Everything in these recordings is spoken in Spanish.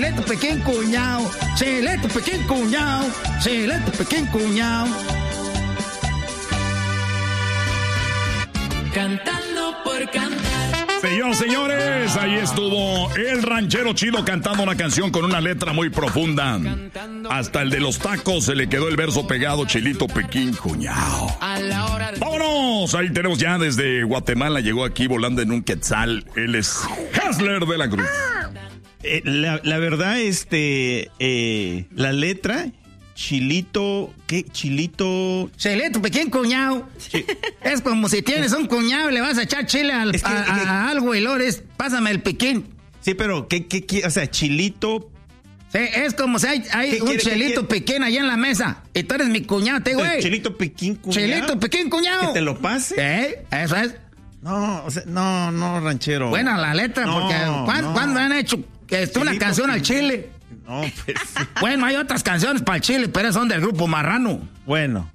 Chilito pequeño cuñado, Chilito pequeño cuñado, Chilito pequeño cuñado. Cantando por cantar. Señoras, señores, ahí estuvo el ranchero chido cantando una canción con una letra muy profunda. Hasta el de los tacos se le quedó el verso pegado, Chilito pequeño cuñado. ¡Vámonos! Ahí tenemos ya desde Guatemala, llegó aquí volando en un quetzal. Él es Hasler de la Cruz. La verdad, la letra... Chilito, ¿qué? Chilito pequeño cuñado. Es como si tienes un cuñado y le vas a echar chile a algo y luego pásame el piquín. Sí, pero ¿qué? O sea, chilito. Sí, es como si hay un chilito pequeño allá en la mesa y tú eres mi cuñado, güey. Chilito pequeño cuñado. Chilito pequeño cuñado. ¿Que te lo pase? Eso es. No, o sea, no, ranchero. Buena la letra, porque ¿cuándo han hecho una canción al chile? No, pues. Bueno, hay otras canciones para el chile, pero son del grupo Marrano. Bueno,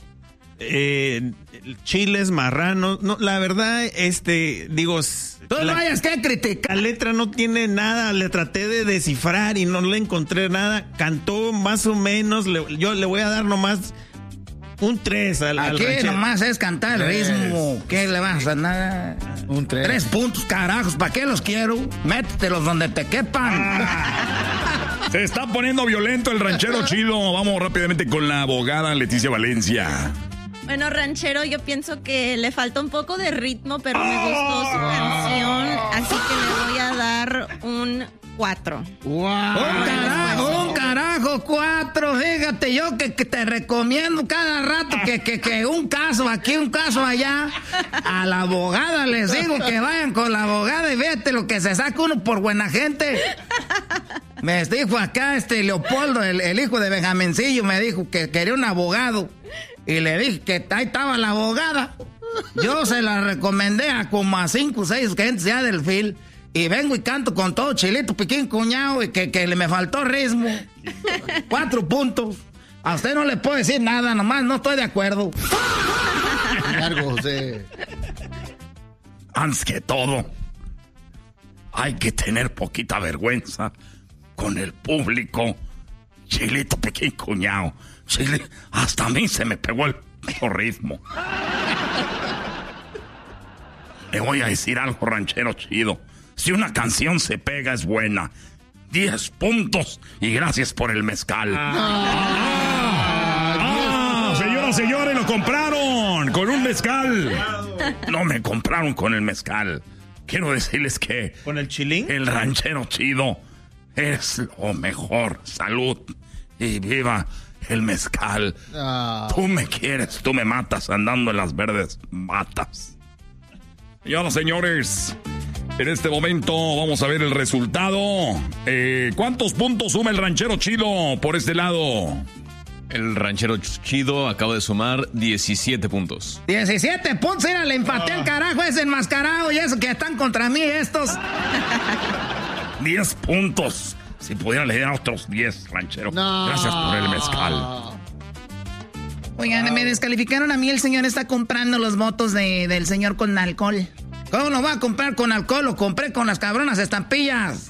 chiles, marranos. No, la verdad, digo. Tú no hayas que criticar. La letra no tiene nada. Le traté de descifrar y no le encontré nada. Cantó más o menos. Yo le voy a dar nomás un 3 al Aquí ranchero. Nomás es cantar el ritmo. ¿Qué le vas a dar? Un 3. 3 puntos, carajos. ¿Para qué los quiero? Métetelos donde te quepan. Se está poniendo violento el ranchero chido. Vamos rápidamente con la abogada Leticia Valencia. Bueno, ranchero, yo pienso que le falta un poco de ritmo, pero me gustó su canción, así que le voy a dar un 4. Un carajo, 4. Fíjate, yo que te recomiendo cada rato que un caso aquí, un caso allá. A la abogada les digo que vayan con la abogada y fíjate lo que se saca uno por buena gente. Me dijo acá Leopoldo, el hijo de Benjamincillo, me dijo que quería un abogado. Y le dije que ahí estaba la abogada. Yo se la recomendé a como a 5 o 6 gentes ya del fil. Y vengo y canto con todo Chilito pequeño cuñado y que me faltó ritmo. 4 puntos. A usted no le puedo decir nada, nomás no estoy de acuerdo. Largo, José. Antes que todo, hay que tener poquita vergüenza con el público. Chilito pequeño cuñado. Chile, hasta a mí se me pegó el ritmo. Le voy a decir algo, ranchero chido. Si una canción se pega es buena. 10 puntos y gracias por el mezcal. Señoras, señores, lo compraron con un mezcal. No me compraron con el mezcal. Quiero decirles que... ¿Con el chilín? El ranchero chido es lo mejor. Salud y viva el mezcal. Tú me quieres, tú me matas andando en las verdes matas. Señoras, señores, en este momento vamos a ver el resultado. ¿Cuántos puntos suma el ranchero chido por este lado? El ranchero chido acaba de sumar 17 puntos. 17 puntos, mira, le empaté al carajo ese enmascarado y eso que están contra mí estos. 10 puntos. Si pudiera leer a otros 10, ranchero. No. Gracias por el mezcal. Oigan, me descalificaron a mí, el señor está comprando los votos del señor con alcohol. ¿Cómo lo va a comprar con alcohol? Lo compré con las cabronas estampillas.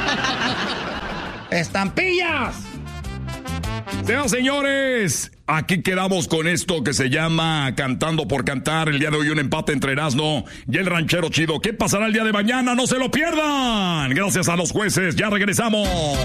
¡Estampillas! Señores, aquí quedamos con esto que se llama Cantando por Cantar. El día de hoy un empate entre Erasmo y el ranchero chido. ¿Qué pasará el día de mañana? ¡No se lo pierdan! Gracias a los jueces, ya regresamos.